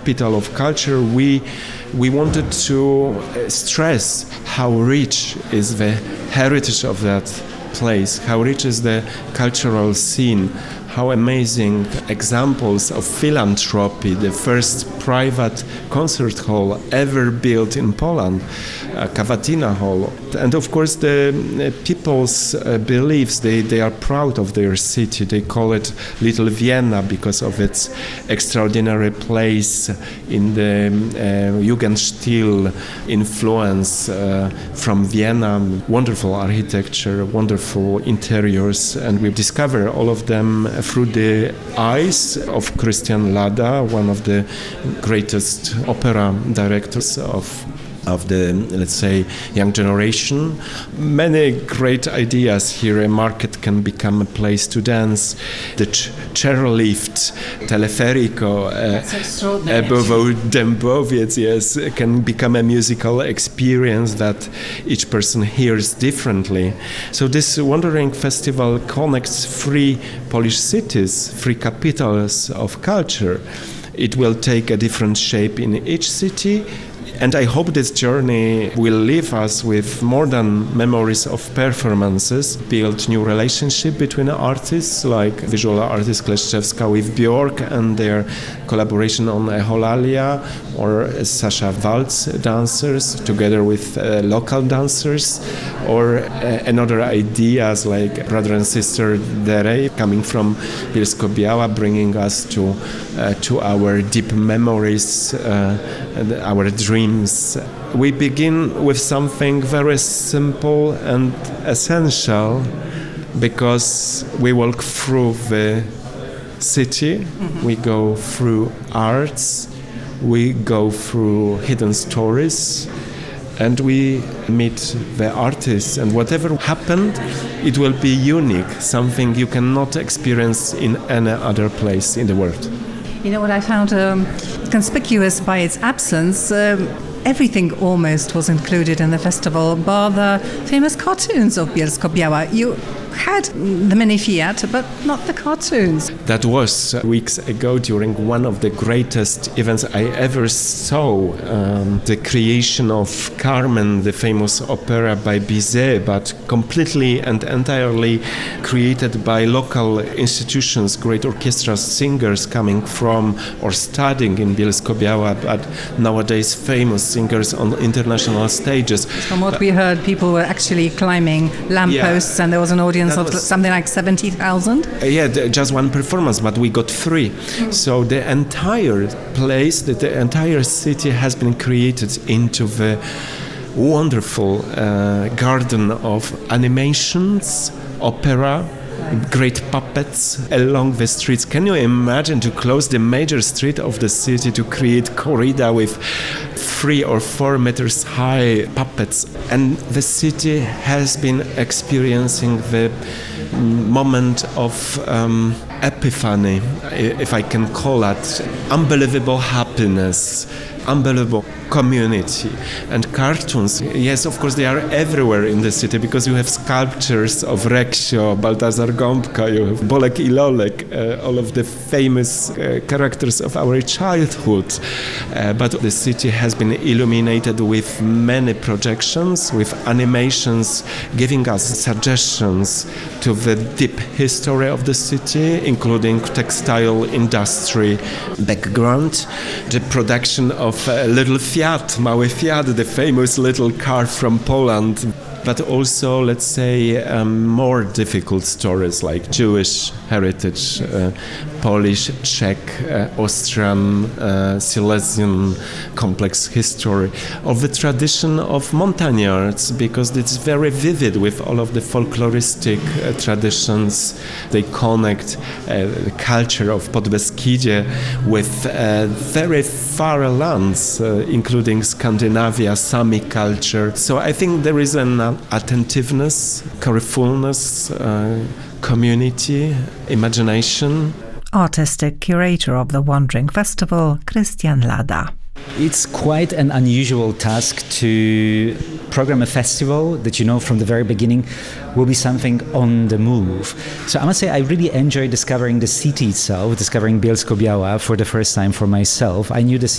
capital of culture, we wanted to stress how rich is the heritage of that place, how rich is the cultural scene, how amazing examples of philanthropy, the first private concert hall ever built in Poland, Cavatina Hall. And of course the people's beliefs, they are proud of their city. They call it Little Vienna because of its extraordinary place in the Jugendstil influence from Vienna, wonderful architecture, wonderful interiors, and we discover all of them through the eyes of Christian Lada, one of the greatest opera directors of the, let's say, young generation. Many great ideas here. A market can become a place to dance. The chairlift, teleferico, above Dębowiec, yes, can become a musical experience that each person hears differently. So this Wandering Festival connects three Polish cities, three capitals of culture. It will take a different shape in each city. And I hope this journey will leave us with more than memories of performances, build new relationship between artists like visual artist Kleszczewska with Björk and their collaboration on Eulalia, or Sasha Waltz dancers together with local dancers, or another ideas like brother and sister Dere coming from Bielsko-Biała, bringing us to our deep memories, our dreams. We begin with something very simple and essential because we walk through the city, we go through arts, we go through hidden stories, and we meet the artists, and whatever happened, it will be unique, something you cannot experience in any other place in the world. You know what I found conspicuous by its absence? Everything almost was included in the festival, bar the famous cartoons of Bielsko-Biała. You had the mini Fiat, but not the cartoons. That was weeks ago during one of the greatest events I ever saw, the creation of Carmen, the famous opera by Bizet, but completely and entirely created by local institutions, great orchestras, singers coming from or studying in Bielsko-Biała, but nowadays famous singers on international stages. From what we heard, people were actually climbing lampposts, and there was an audience of something like 70,000? Just one performance, but we got 3. So the entire place, the entire city has been created into the wonderful garden of animations, opera, great puppets along the streets. Can you imagine to close the major street of the city to create corrida with 3 or 4 meters high puppets? And the city has been experiencing the moment of epiphany, if I can call it, unbelievable happiness, unbelievable community. And cartoons, yes, of course, they are everywhere in the city because you have sculptures of Reksio, Baltazar Gąbka, you have Bolek i Lolek, all of the famous characters of our childhood. But the city has been illuminated with many projections, with animations, giving us suggestions to the deep history of the city, including textile industry background, the production of Little Fiat, Mały Fiat, the famous little car from Poland, but also, let's say, more difficult stories like Jewish heritage, Polish, Czech, Austrian, Silesian complex history, of the tradition of montagnards, because it's very vivid with all of the folkloristic traditions. They connect the culture of Podbeskidzie with very far lands, including Scandinavia, Sami culture. So I think there is an attentiveness, carefulness, community, imagination. Artistic curator of the Wandering Festival, Christian Lada. It's quite an unusual task to program a festival that, you know, from the very beginning will be something on the move. So I must say I really enjoy discovering the city itself, discovering Bielsko-Biała for the first time for myself. I knew the